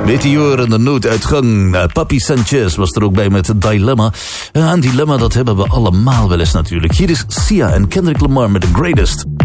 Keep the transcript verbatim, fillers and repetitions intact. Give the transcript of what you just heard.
Meteorende nooduitgang. Uh, Papi Sanchez was er ook bij met Dilemma. Uh, een dilemma dat hebben we allemaal wel eens natuurlijk. Hier is Sia en Kendrick Lamar met The Greatest.